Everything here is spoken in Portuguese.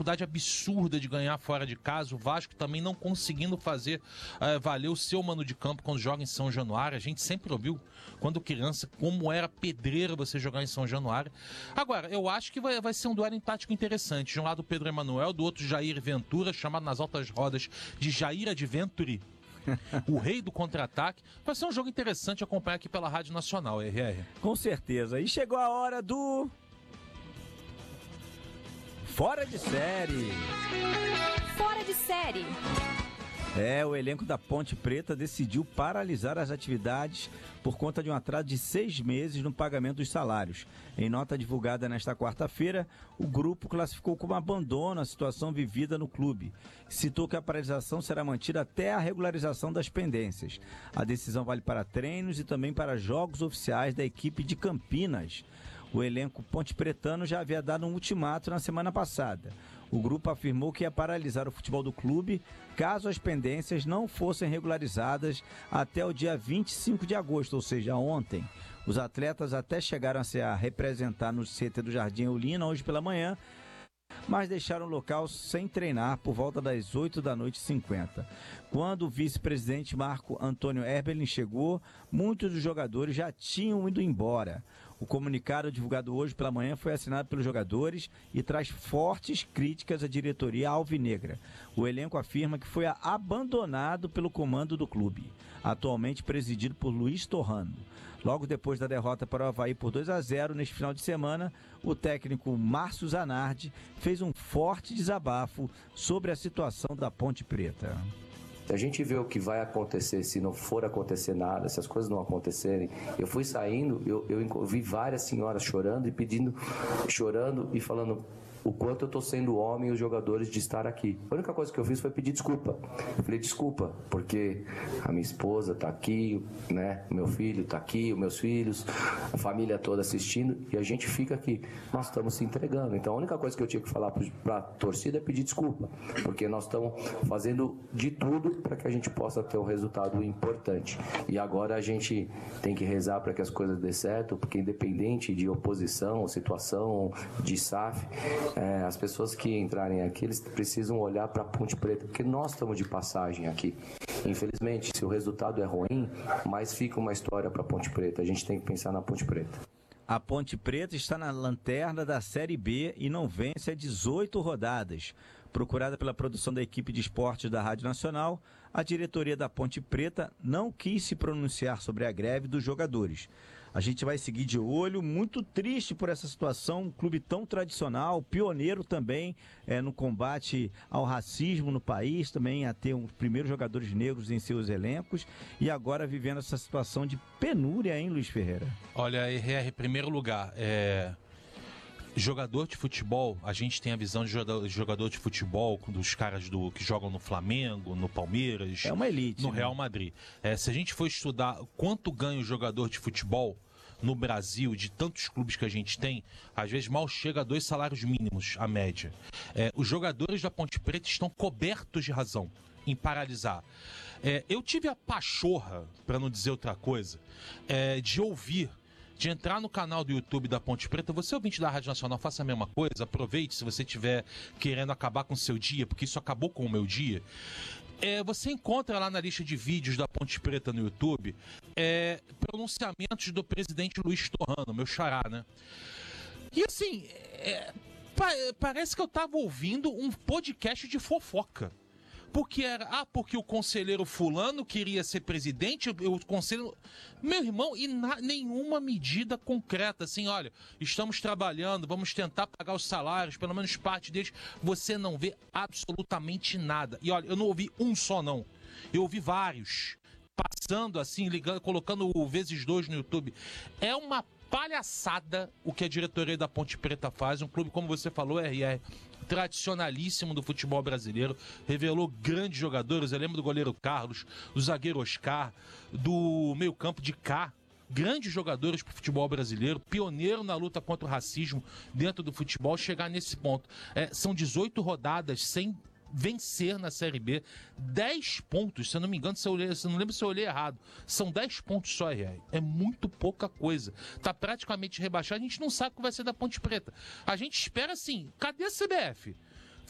dificuldade absurda de ganhar fora de casa, o Vasco também não conseguindo fazer valer o seu mano de campo quando joga em São Januário. A gente sempre ouviu, quando criança, como era pedreiro você jogar em São Januário. Agora, eu acho que vai ser um duelo tático interessante. De um lado, Pedro Emanuel, do outro, Jair Ventura, chamado nas altas rodas de Jair Adventuri, o rei do contra-ataque. Vai ser um jogo interessante acompanhar aqui pela Rádio Nacional, RR. Com certeza. E chegou a hora do... Fora de série. Fora de série. O elenco da Ponte Preta decidiu paralisar as atividades por conta de um atraso de 6 meses no pagamento dos salários. Em nota divulgada nesta quarta-feira, o grupo classificou como abandono a situação vivida no clube. Citou que a paralisação será mantida até a regularização das pendências. A decisão vale para treinos e também para jogos oficiais da equipe de Campinas. O elenco pontepretano já havia dado um ultimato na semana passada. O grupo afirmou que ia paralisar o futebol do clube caso as pendências não fossem regularizadas até o dia 25 de agosto, ou seja, ontem. Os atletas até chegaram a se representar no CT do Jardim Eulina hoje pela manhã, mas deixaram o local sem treinar por volta das 8h50. Quando o vice-presidente Marco Antônio Erbelin chegou, muitos dos jogadores já tinham ido embora. O comunicado divulgado hoje pela manhã foi assinado pelos jogadores e traz fortes críticas à diretoria alvinegra. O elenco afirma que foi abandonado pelo comando do clube, atualmente presidido por Luiz Torrano. Logo depois da derrota para o Avaí por 2-0 neste final de semana, o técnico Márcio Zanardi fez um forte desabafo sobre a situação da Ponte Preta. Se a gente vê o que vai acontecer, se não for acontecer nada, se as coisas não acontecerem, eu fui saindo, eu vi várias senhoras chorando e falando o quanto eu estou sendo homem e os jogadores de estar aqui. A única coisa que eu fiz foi pedir desculpa. Eu falei, desculpa, porque a minha esposa está aqui, né? Meu filho está aqui, os meus filhos, a família toda assistindo e a gente fica aqui. Nós estamos se entregando. Então a única coisa que eu tinha que falar para a torcida é pedir desculpa, porque nós estamos fazendo de tudo para que a gente possa ter um resultado importante. E agora a gente tem que rezar para que as coisas dê certo, porque independente de oposição ou situação de SAF, as pessoas que entrarem aqui, eles precisam olhar para a Ponte Preta, porque nós estamos de passagem aqui. Infelizmente, se o resultado é ruim, mas fica uma história para a Ponte Preta. A gente tem que pensar na Ponte Preta. A Ponte Preta está na lanterna da Série B e não vence há 18 rodadas. Procurada pela produção da equipe de esportes da Rádio Nacional, a diretoria da Ponte Preta não quis se pronunciar sobre a greve dos jogadores. A gente vai seguir de olho, muito triste por essa situação, um clube tão tradicional, pioneiro também no combate ao racismo no país, também a ter os primeiros jogadores negros em seus elencos e agora vivendo essa situação de penúria, hein, Luiz Ferreira? Olha, RR, em primeiro lugar, jogador de futebol, a gente tem a visão de jogador de futebol dos caras que jogam no Flamengo, no Palmeiras, é uma elite, no Real Madrid. Se a gente for estudar quanto ganha o jogador de futebol no Brasil, de tantos clubes que a gente tem, às vezes mal chega a 2 salários mínimos, a média. Os jogadores da Ponte Preta estão cobertos de razão em paralisar. Eu tive a pachorra, para não dizer outra coisa, de entrar no canal do YouTube da Ponte Preta. Você, ouvinte da Rádio Nacional, faça a mesma coisa, aproveite se você estiver querendo acabar com o seu dia, porque isso acabou com o meu dia. Você encontra lá na lista de vídeos da Ponte Preta no YouTube pronunciamentos do presidente Luiz Torrano, meu xará, né? E assim, parece que eu tava ouvindo um podcast de fofoca. Porque o conselheiro fulano queria ser presidente, o conselheiro... Meu irmão, e nenhuma medida concreta, assim, olha, estamos trabalhando, vamos tentar pagar os salários, pelo menos parte deles, você não vê absolutamente nada. E olha, eu não ouvi um só, não. Eu ouvi vários, passando assim, ligando, colocando o vezes 2 no YouTube. É uma palhaçada o que a diretoria da Ponte Preta faz, um clube, como você falou, RR, tradicionalíssimo do futebol brasileiro, revelou grandes jogadores. Eu lembro do goleiro Carlos, do zagueiro Oscar, do meio-campo de Cá, grandes jogadores para o futebol brasileiro, pioneiro na luta contra o racismo dentro do futebol. Chegar nesse ponto, são 18 rodadas sem vencer na Série B, 10 pontos, se eu não me engano, se eu não lembro se eu olhei errado, são 10 pontos só, RR. É muito pouca coisa, tá praticamente rebaixado. A gente não sabe o que vai ser da Ponte Preta. A gente espera assim, cadê a CBF?